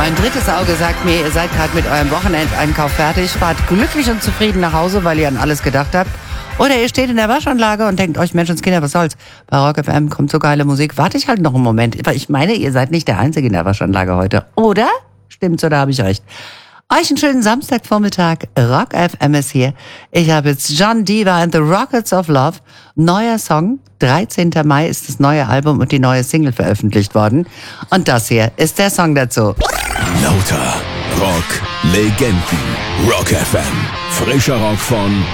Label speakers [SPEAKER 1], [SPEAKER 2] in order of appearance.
[SPEAKER 1] Mein drittes Auge sagt mir, ihr seid gerade mit eurem Wochenendeinkauf fertig, fahrt glücklich und zufrieden nach Hause, weil ihr an alles gedacht habt. Oder ihr steht in der Waschanlage und denkt euch, Menschenskinder, was soll's? Bei Rock FM kommt so geile Musik. Warte ich halt noch einen Moment. Weil ich meine, ihr seid nicht der Einzige in der Waschanlage heute. Oder? Stimmt's oder habe ich recht? Euch einen schönen Samstagvormittag. Rock FM ist hier. Ich habe jetzt John Diva and the Rockets of Love. Neuer Song. 13. Mai ist das neue Album und die neue Single veröffentlicht worden. Und das hier ist der Song dazu.
[SPEAKER 2] Lauter Rock-Legenden. Rock FM. Frischer Rock von